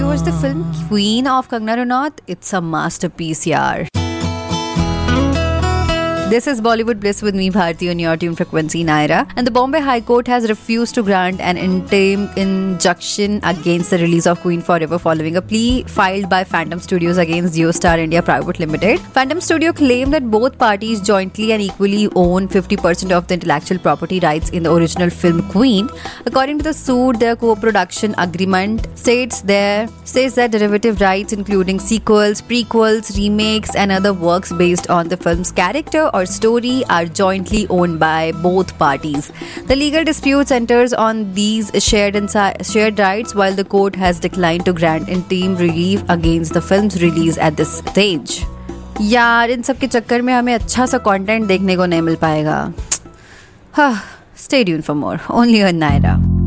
watched the film Queen of Kangana Ranaut? It's a masterpiece, yaar. This is Bollywood Bliss with me, Bharti, on your tune frequency, Naira. And the Bombay High Court has refused to grant an interim injunction against the release of Queen Forever following a plea filed by Phantom Studios against Geostar India Private Limited. Phantom Studio claimed that both parties jointly and equally own 50% of the intellectual property rights in the original film Queen. According to the suit, their co-production agreement states that derivative rights including sequels, prequels, remakes and other works based on the film's character or story are jointly owned by both parties. The legal dispute centers on these shared rights, while the court has declined to grant interim relief against the film's release at this stage. यार इन सब के चक्कर में हमें अच्छा सा content देखने को नहीं मिल पाएगा. Stay tuned for more. Only on Naira.